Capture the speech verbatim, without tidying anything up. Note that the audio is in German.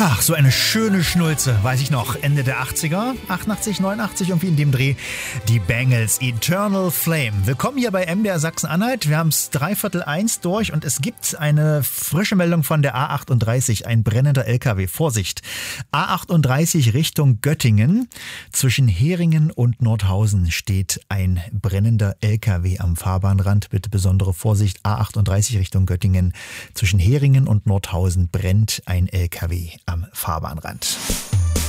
Ach, so eine schöne Schnulze, weiß ich noch. Ende der achtziger, achtundachtzig, neunundachtzig, irgendwie in dem Dreh. Die Bangles, Eternal Flame. Willkommen hier bei M D R Sachsen-Anhalt. Wir haben es dreiviertel eins durch und es gibt eine frische Meldung von der A achtunddreißig. Ein brennender L K W. Vorsicht. A achtunddreißig Richtung Göttingen. Zwischen Heringen und Nordhausen steht ein brennender L K W am Fahrbahnrand. Bitte besondere Vorsicht. A achtunddreißig Richtung Göttingen. Zwischen Heringen und Nordhausen brennt ein L K W am Fahrbahnrand.